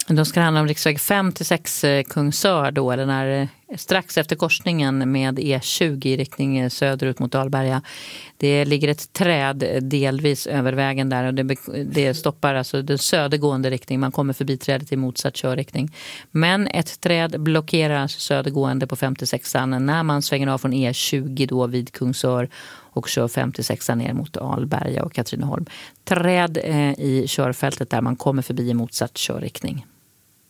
Då ska det handla om riksväg 5-6 Kungsör då, den här strax efter korsningen med E20 i riktning söderut mot Dalberga. Det ligger ett träd delvis över vägen där och det stoppar alltså den södergående riktning. Man kommer förbi trädet i motsatt körriktning. Men ett träd blockerar alltså södergående på 56an när man svänger av från E20 då vid Kungsör och kör 56an ner mot Alberga och Katrineholm. Träd i körfältet där man kommer förbi i motsatt körriktning.